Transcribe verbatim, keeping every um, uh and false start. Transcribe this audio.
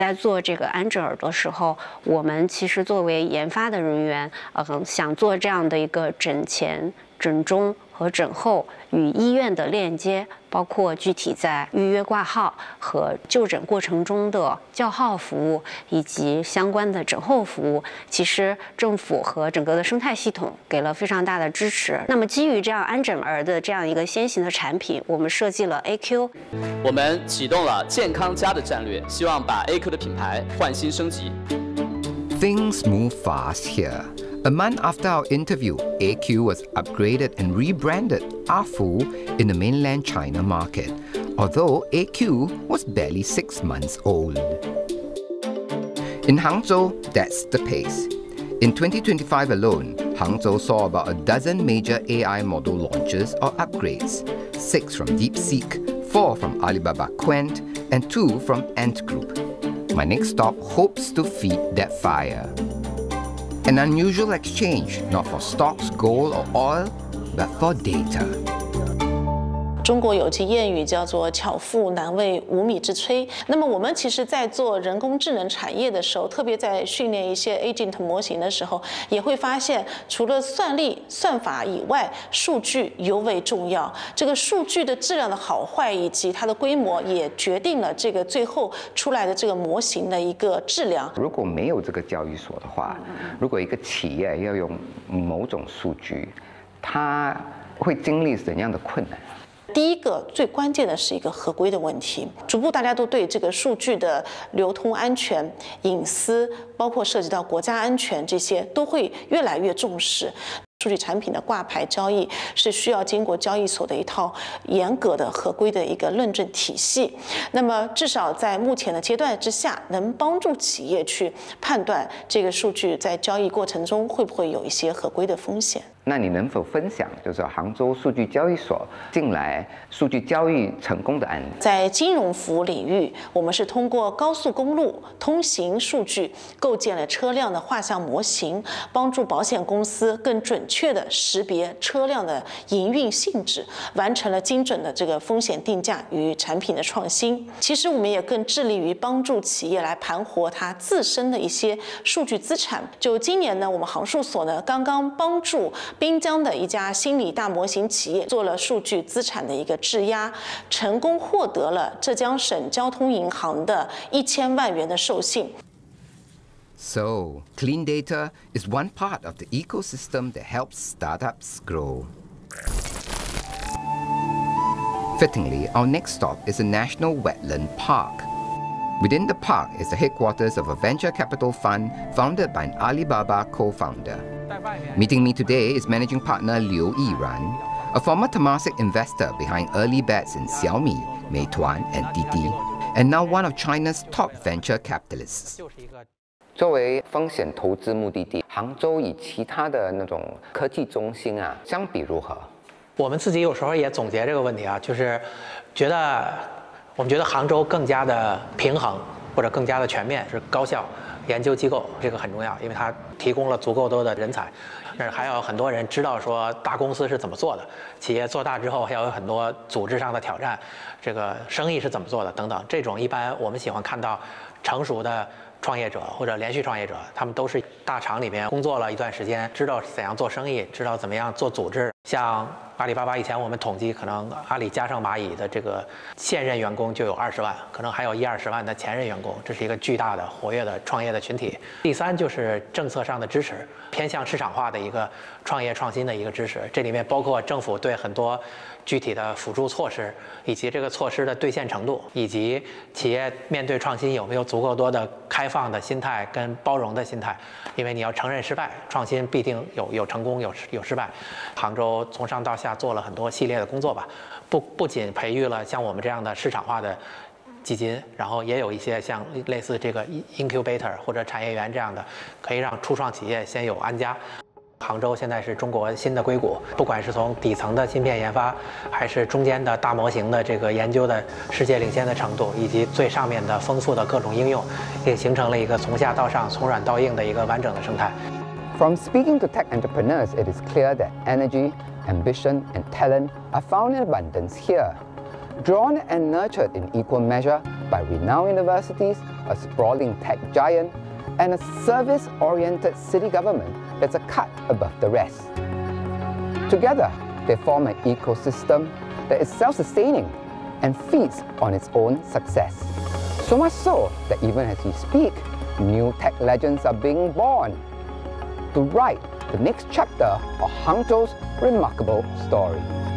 在做这个安枕耳的时候，我们其实作为研发的人员，呃，想做这样的一个诊前、诊中和诊后与医院的链接，包括具体在预约挂号和就诊过程中的叫号服务，以及相关的诊后服务，其实政府和整个的生态系统给了非常大的支持。那么基于这样安枕儿的这样一个先行的产品，我们设计了 A Q， 我们启动了健康家的战略，希望把 A Q 的品牌换新升级。 Things move fast here. A month after our interview, A Q was upgraded and rebranded Afu in the mainland China market, although A Q was barely six months old. In Hangzhou, that's the pace. In twenty twenty-five alone, Hangzhou saw about a dozen major A I model launches or upgrades, six from DeepSeek, four from Alibaba Quent, and two from Ant Group. My next stop hopes to feed that fire. An unusual exchange, not for stocks, gold, or oil, but for data. 中国有句谚语叫做“巧妇难为无米之炊”。那么我们其实，在做人工智能产业的时候，特别在训练一些 agent 模型的时候，也会发现，除了算力、算法以外，数据尤为重要。这个数据的质量的好坏以及它的规模，也决定了这个最后出来的这个模型的一个质量。 如果没有这个交易所的话，如果一个企业要用某种数据，它会经历怎样的困难？ 第一个最关键的是一个合规的问题，逐步大家都对这个数据的流通安全、隐私，包括涉及到国家安全这些，都会越来越重视。数据产品的挂牌交易是需要经过交易所的一套严格的合规的一个论证体系，那么至少在目前的阶段之下，能帮助企业去判断这个数据在交易过程中会不会有一些合规的风险。 那你能否分享，就是杭州数据交易所近来数据交易成功的案例？ 在金融服务领域，我们是通过高速公路通行数据构建了车辆的画像模型，帮助保险公司更准确地识别车辆的营运性质，完成了精准的这个风险定价与产品的创新。其实我们也更致力于帮助企业来盘活它自身的一些数据资产。就今年呢，我们杭数所呢刚刚帮助滨江的一家心理大模型企业做了数据资产的一个质押，成功获得了浙江省交通银行的一千万元的授信。 So, clean data is one part of the ecosystem that helps startups grow. Fittingly, our next stop is a national wetland park. Within the park is the headquarters of a venture capital fund founded by an Alibaba co-founder. Meeting me today is managing partner Liu Yiran, a former Temasek investor behind early bets in Xiaomi, Meituan, and Didi, and now one of China's top venture capitalists. 作为风险投资目的地，杭州与其他的那种科技中心啊相比如何？ 我们自己有时候也总结这个问题啊，就是觉得我们觉得杭州更加的平衡或者更加的全面，是高校研究机构，这个很重要，因为它提供了足够多的人才。但是还要很多人知道说大公司是怎么做的，企业做大之后还要有很多组织上的挑战，这个生意是怎么做的等等。这种一般我们喜欢看到成熟的创业者或者连续创业者，他们都是大厂里面工作了一段时间，知道怎样做生意，知道怎么样做组织。像阿里巴巴以前我们统计，可能阿里加上蚂蚁的这个现任员工就有二十万，可能还有一二十万的前任员工，这是一个巨大的活跃的创业的群体。第三就是政策上的支持，偏向市场化的一个创业创新的一个支持，这里面包括政府对很多具体的辅助措施，以及这个措施的兑现程度，以及企业面对创新有没有足够多的开放的心态跟包容的心态。因为你要承认失败，创新必定有有成功有有失败。杭州从上到下做了很多系列的工作吧，不不仅培育了像我们这样的市场化的基金，然后也有一些像类似这个 incubator 或者产业园这样的，可以让初创企业先有安家。杭州现在是中国新的硅谷，不管是从底层的芯片研发，还是中间的大模型的这个研究的世界领先的程度，以及最上面的丰富的各种应用，也形成了一个从下到上、从软到硬的一个完整的生态。 From speaking to tech entrepreneurs, it is clear that energy, ambition, and talent are found in abundance here, drawn and nurtured in equal measure by renowned universities, a sprawling tech giant, and a service-oriented city government that's a cut above the rest. Together, they form an ecosystem that is self-sustaining and feeds on its own success. So much so that even as we speak, new tech legends are being born to write the next chapter of Hangzhou's remarkable story.